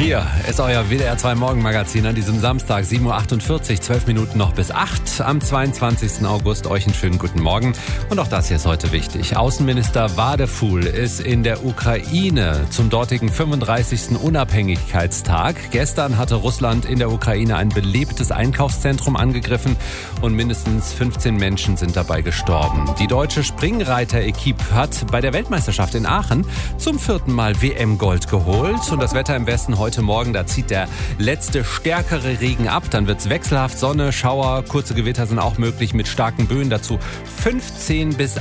Hier ist euer WDR 2 Morgenmagazin an diesem Samstag, 7.48 Uhr, 12 Minuten noch bis 8. Am 22. August euch einen schönen guten Morgen. Und auch das hier ist heute wichtig. Außenminister Wadeful ist in der Ukraine zum dortigen 35. Unabhängigkeitstag. Gestern hatte Russland in der Ukraine ein belebtes Einkaufszentrum angegriffen und mindestens 15 Menschen sind dabei gestorben. Die deutsche Springreiter-Equipe hat bei der Weltmeisterschaft in Aachen zum 4. Mal WM-Gold geholt. Und das Wetter im Westen heute Morgen, da zieht der letzte stärkere Regen ab. Dann wird's wechselhaft, Sonne, Schauer, kurze Gewitter sind auch möglich mit starken Böen. Dazu 15 bis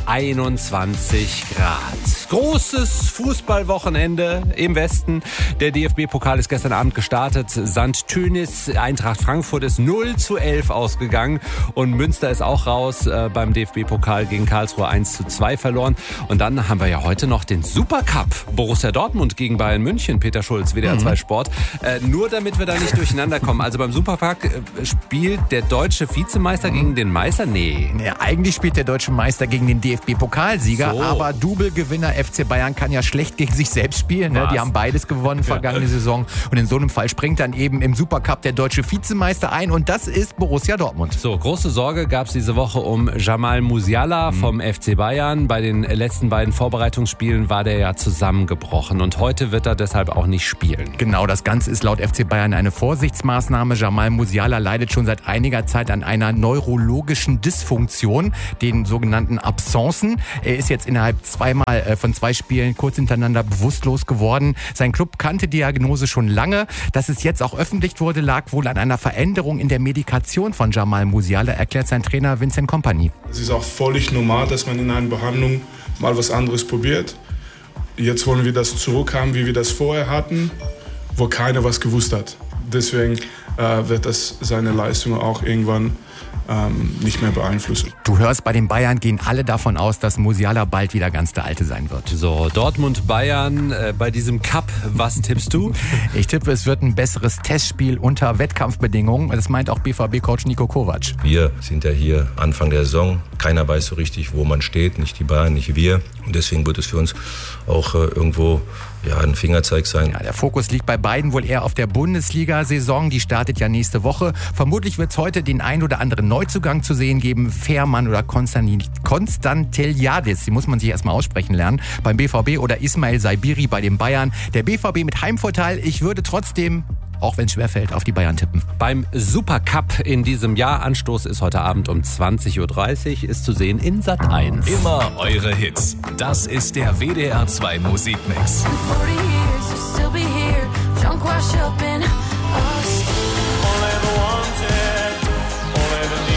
21 Grad. Großes Fußballwochenende im Westen. Der DFB-Pokal ist gestern Abend gestartet. St. Tönis, Eintracht Frankfurt ist 0:11 ausgegangen. Und Münster ist auch raus beim DFB-Pokal gegen Karlsruhe 1:2 verloren. Und dann haben wir ja heute noch den Supercup. Borussia Dortmund gegen Bayern München. Peter Schulz, WDR 2 Sport. Nur damit wir da nicht durcheinander kommen. Also beim Supercup spielt der deutsche Vizemeister gegen den Meister? Nee. Ja, eigentlich spielt der deutsche Meister gegen den DFB-Pokalsieger. So. Aber Double-Gewinner FC Bayern kann ja schlecht gegen sich selbst spielen. Ne? Die haben beides gewonnen vergangene Saison. Und in so einem Fall springt dann eben im Supercup der deutsche Vizemeister ein. Und das ist Borussia Dortmund. So, große Sorge gab es diese Woche um Jamal Musiala vom FC Bayern. Bei den letzten beiden Vorbereitungsspielen war der ja zusammengebrochen. Und heute wird er deshalb auch nicht spielen. Genau, das Ganze ist laut FC Bayern eine Vorsichtsmaßnahme. Jamal Musiala leidet schon seit einiger Zeit an einer neurologischen Dysfunktion, den sogenannten Absencen. Er ist jetzt innerhalb von zwei Spielen kurz hintereinander bewusstlos geworden. Sein Club kannte die Diagnose schon lange. Dass es jetzt auch öffentlich wurde, lag wohl an einer Veränderung in der Medikation von Jamal Musiala, erklärt sein Trainer Vincent Kompany. Es ist auch völlig normal, dass man in einer Behandlung mal was anderes probiert. Jetzt wollen wir das zurückhaben, wie wir das vorher hatten, wo keiner was gewusst hat. Deswegen wird das seine Leistung auch irgendwann nicht mehr beeinflussen. Du hörst, bei den Bayern gehen alle davon aus, dass Musiala bald wieder ganz der Alte sein wird. So, Dortmund-Bayern bei diesem Cup, was tippst du? Ich tippe, es wird ein besseres Testspiel unter Wettkampfbedingungen. Das meint auch BVB-Coach Niko Kovac. Wir sind ja hier Anfang der Saison. Keiner weiß so richtig, wo man steht. Nicht die Bayern, nicht wir. Und deswegen wird es für uns auch irgendwo ein Fingerzeig sein. Ja, der Fokus liegt bei beiden wohl eher auf der Bundesliga-Saison. Die startet ja nächste Woche. Vermutlich wird es heute den ein oder anderen Neuzugang zu sehen geben. Fährmann oder Konstanteliadis, die muss man sich erstmal aussprechen lernen. Beim BVB oder Ismail Saibiri bei den Bayern. Der BVB mit Heimvorteil. Ich würde trotzdem, auch wenn es schwerfällt, auf die Bayern tippen. Beim Supercup in diesem Jahr, Anstoß ist heute Abend um 20:30 Uhr, ist zu sehen in Sat.1. Immer eure Hits. Das ist der WDR 2 Musikmix.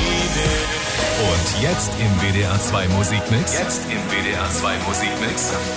Und jetzt im WDR 2 Musikmix.